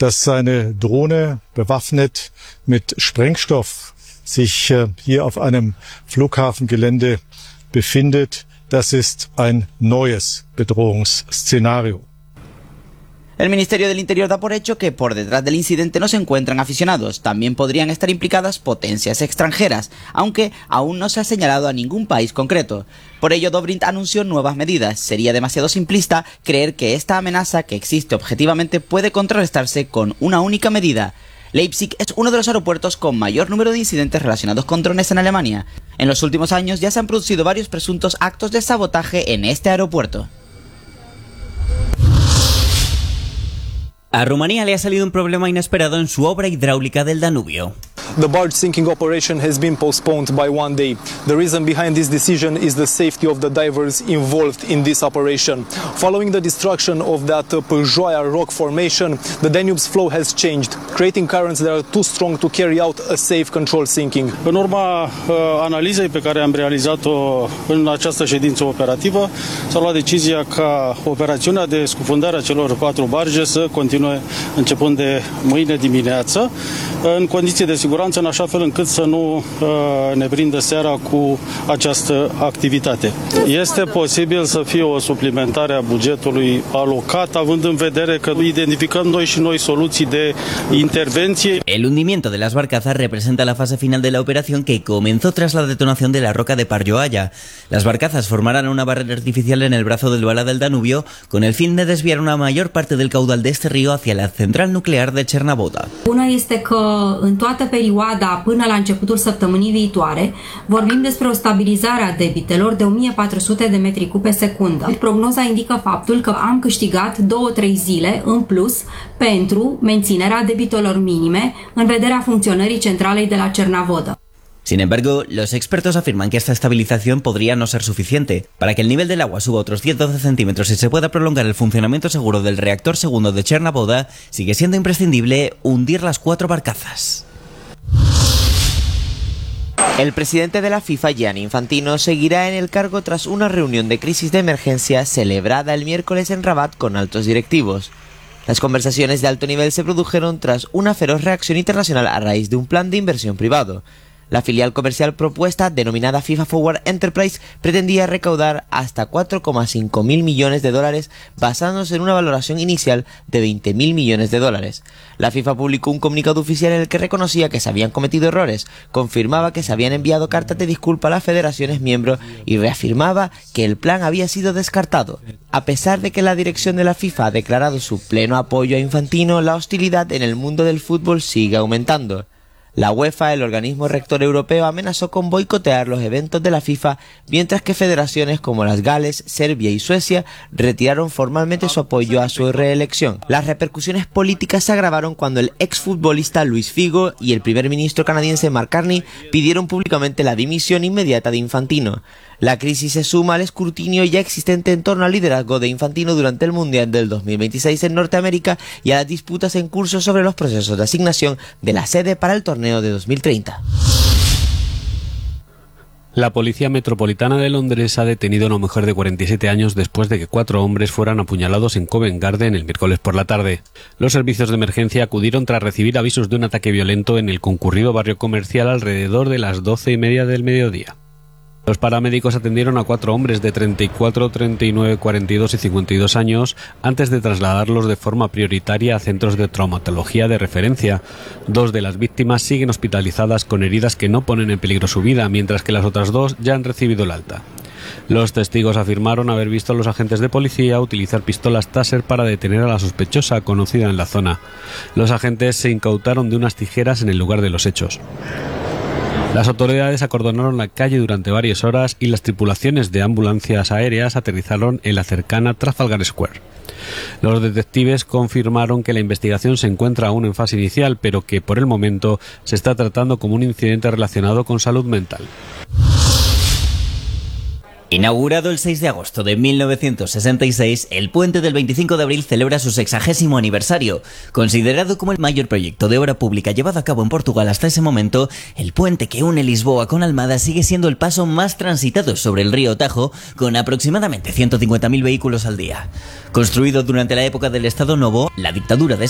dass eine Drohne bewaffnet mit Sprengstoff sich hier auf einem Flughafengelände befindet. Das ist ein neues Bedrohungsszenario. El Ministerio del Interior da por hecho que por detrás del incidente no se encuentran aficionados. También podrían estar implicadas potencias extranjeras, aunque aún no se ha señalado a ningún país concreto. Por ello, Dobrindt anunció nuevas medidas. Sería demasiado simplista creer que esta amenaza que existe objetivamente puede contrarrestarse con una única medida. Leipzig es uno de los aeropuertos con mayor número de incidentes relacionados con drones en Alemania. En los últimos años ya se han producido varios presuntos actos de sabotaje en este aeropuerto. A Rumanía le ha salido un problema inesperado en su obra hidráulica del Danubio. The barge sinking operation has been postponed by 1 day. The reason behind this decision is the safety of the divers involved in this operation. Following the destruction of that Păjoaia rock formation, the Danube's flow has changed, creating currents that are too strong to carry out a safe control sinking. În urma analizei pe care am realizat-o în această ședință operativă, s-a luat decizia ca operațiunea de scufundare a celor 4 barge să continue începând de mâine dimineață, în condiții de siguranță, în așa fel încât să nu ne prindă seara cu această activitate. Este posibil să fie o suplimentare a bugetului alocat, având în vedere că identificăm noi soluții de intervenție. El hundimiento de las barcazas representa la fase final de la operación que comenzó tras la detonación de la roca de Păjoaia. Las barcazas formarán una barrera artificial en el brazo del Vala del Danubio con el fin de desviar una mayor parte del caudal de este río hacia la central nuclear de Cernavoda. Una este că în toată perioada până la începutul săptămânii viitoare vorbim despre o stabilizare a debitelor de 1400 de metri cub pe secundă. Prognoza indică faptul că am câștigat 2-3 zile în plus pentru menținerea debitelor minime în vederea funcționării centralei de la Cernavoda. Sin embargo, los expertos afirman que esta estabilización podría no ser suficiente. Para que el nivel del agua suba otros 10-12 centímetros y se pueda prolongar el funcionamiento seguro del reactor segundo de Cernavoda, sigue siendo imprescindible hundir las 4 barcazas. El presidente de la FIFA, Gianni Infantino, seguirá en el cargo tras una reunión de crisis de emergencia celebrada el miércoles en Rabat con altos directivos. Las conversaciones de alto nivel se produjeron tras una feroz reacción internacional a raíz de un plan de inversión privado. La filial comercial propuesta, denominada FIFA Forward Enterprise, pretendía recaudar hasta 4,5 mil millones de dólares basándose en una valoración inicial de 20 mil millones de dólares. La FIFA publicó un comunicado oficial en el que reconocía que se habían cometido errores, confirmaba que se habían enviado cartas de disculpa a las federaciones miembros y reafirmaba que el plan había sido descartado. A pesar de que la dirección de la FIFA ha declarado su pleno apoyo a Infantino, la hostilidad en el mundo del fútbol sigue aumentando. La UEFA, el organismo rector europeo, amenazó con boicotear los eventos de la FIFA, mientras que federaciones como las Gales, Serbia y Suecia retiraron formalmente su apoyo a su reelección. Las repercusiones políticas se agravaron cuando el exfutbolista Luis Figo y el primer ministro canadiense Mark Carney pidieron públicamente la dimisión inmediata de Infantino. La crisis se suma al escrutinio ya existente en torno al liderazgo de Infantino durante el Mundial del 2026 en Norteamérica y a las disputas en curso sobre los procesos de asignación de la sede para el torneo de 2030. La Policía Metropolitana de Londres ha detenido a una mujer de 47 años después de que 4 hombres fueran apuñalados en Covent Garden el miércoles por la tarde. Los servicios de emergencia acudieron tras recibir avisos de un ataque violento en el concurrido barrio comercial alrededor de las 12:30 del mediodía. Los paramédicos atendieron a 4 hombres de 34, 39, 42 y 52 años antes de trasladarlos de forma prioritaria a centros de traumatología de referencia. 2 de las víctimas siguen hospitalizadas con heridas que no ponen en peligro su vida, mientras que las otras 2 ya han recibido el alta. Los testigos afirmaron haber visto a los agentes de policía utilizar pistolas Taser para detener a la sospechosa conocida en la zona. Los agentes se incautaron de unas tijeras en el lugar de los hechos. Las autoridades acordonaron la calle durante varias horas y las tripulaciones de ambulancias aéreas aterrizaron en la cercana Trafalgar Square. Los detectives confirmaron que la investigación se encuentra aún en fase inicial, pero que por el momento se está tratando como un incidente relacionado con salud mental. Inaugurado el 6 de agosto de 1966, el puente del 25 de abril celebra su 60º aniversario. Considerado como el mayor proyecto de obra pública llevado a cabo en Portugal hasta ese momento, el puente que une Lisboa con Almada sigue siendo el paso más transitado sobre el río Tajo, con aproximadamente 150.000 vehículos al día. Construido durante la época del Estado Novo, la dictadura de